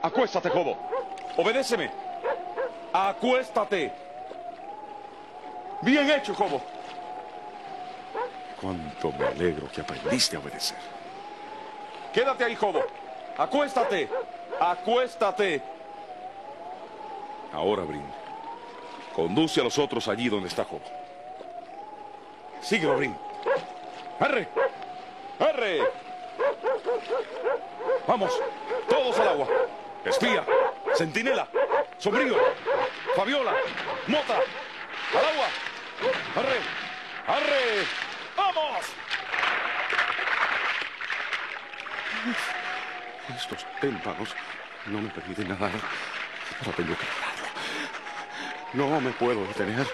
Acuéstate, Jobo. Obedéceme. Acuéstate. Bien hecho, Jobo. Cuánto me alegro que aprendiste a obedecer. Quédate ahí, Jobo. Acuéstate. Acuéstate. Ahora, Brin. Conduce a los otros allí donde está Jobo. Síguelo, Brin. ¡Arre! ¡Arre! Vamos, todos al agua. Espía, Centinela, Sombrío, Fabiola, Mota, al agua. ¡Arre! ¡Arre! ¡Vamos! Estos témpanos no me permiten nadar, pero tengo que lograrlo. No me puedo detener.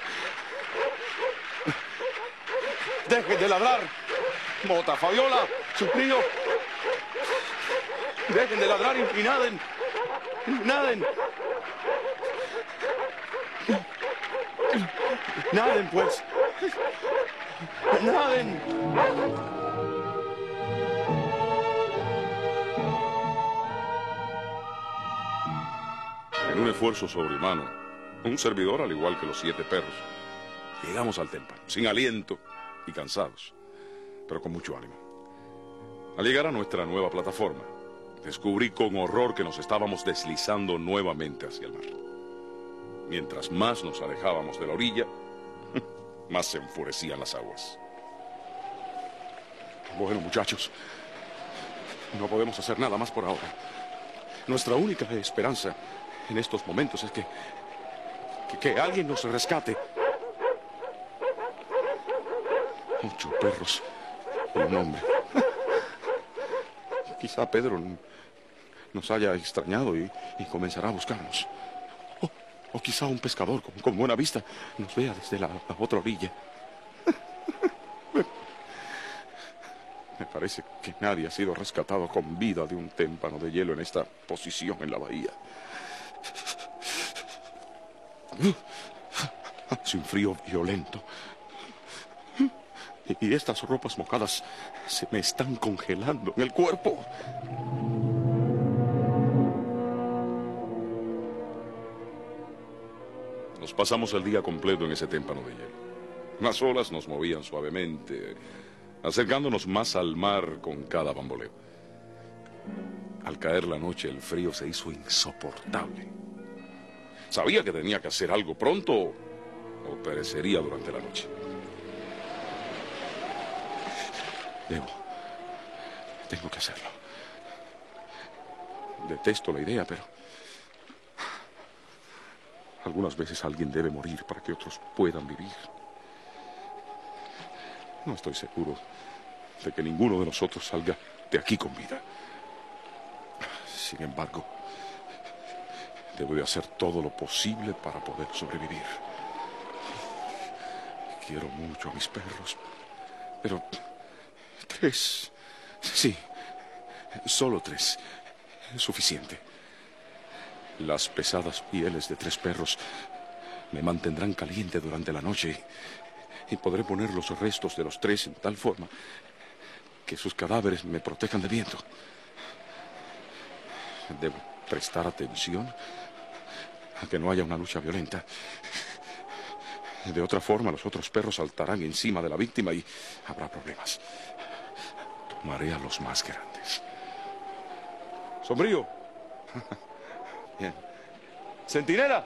¡Dejen de ladrar! Mota, Fabiola, Sombrío. Dejen de ladrar y naden. Naden. Naden, pues. Naden. En un esfuerzo sobrehumano, un servidor al igual que los 7 perros, llegamos al témpano, sin aliento y cansados, pero con mucho ánimo. Al llegar a nuestra nueva plataforma, descubrí con horror que nos estábamos deslizando nuevamente hacia el mar. Mientras más nos alejábamos de la orilla, más se enfurecían las aguas. Bueno, muchachos, no podemos hacer nada más por ahora. Nuestra única esperanza en estos momentos es que alguien nos rescate. 8 perros y un hombre. Quizá Pedro nos haya extrañado y comenzará a buscarnos. O quizá un pescador con buena vista nos vea desde la otra orilla. Me parece que nadie ha sido rescatado con vida de un témpano de hielo en esta posición en la bahía. Hace un frío violento. Y estas ropas mojadas se me están congelando en el cuerpo. Nos pasamos el día completo en ese témpano de hielo. Las olas nos movían suavemente, acercándonos más al mar con cada bamboleo. Al caer la noche, el frío se hizo insoportable. Sabía que tenía que hacer algo pronto o perecería durante la noche. Tengo que hacerlo. Detesto la idea, pero algunas veces alguien debe morir para que otros puedan vivir. No estoy seguro de que ninguno de nosotros salga de aquí con vida. Sin embargo, debo de hacer todo lo posible para poder sobrevivir. Quiero mucho a mis perros, pero 3, sí, solo 3, es suficiente. Las pesadas pieles de 3 perros me mantendrán caliente durante la noche y podré poner los restos de los 3 en tal forma que sus cadáveres me protejan del viento. Debo prestar atención a que no haya una lucha violenta. De otra forma, los otros perros saltarán encima de la víctima y habrá problemas. Tomaré a los más grandes. Sombrío. Bien. Centinela.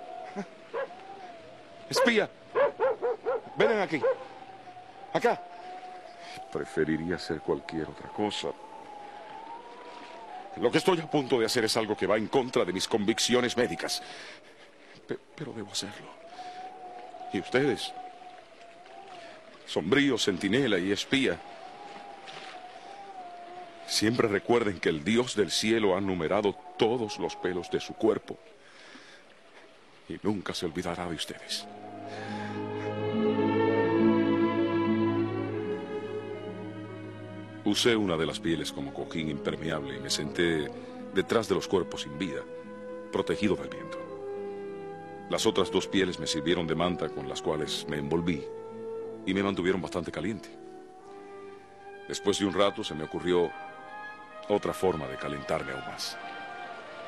Espía. Ven aquí. Acá. Preferiría hacer cualquier otra cosa. Lo que estoy a punto de hacer es algo que va en contra de mis convicciones médicas. Pero debo hacerlo. Y ustedes, Sombrío, Centinela y Espía, siempre recuerden que el Dios del cielo ha numerado todos los pelos de su cuerpo y nunca se olvidará de ustedes. Usé una de las pieles como cojín impermeable y me senté detrás de los cuerpos sin vida, protegido del viento. Las otras 2 pieles me sirvieron de manta con las cuales me envolví y me mantuvieron bastante caliente. Después de un rato se me ocurrió otra forma de calentarme aún más.